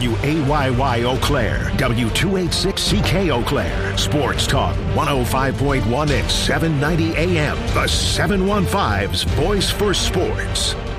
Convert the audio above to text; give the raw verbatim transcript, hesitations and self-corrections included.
W A Y Y Eau Claire, W two eighty-six C K Eau Claire, Sports Talk one oh five point one and seven ninety A M. The seven one five's voice for sports.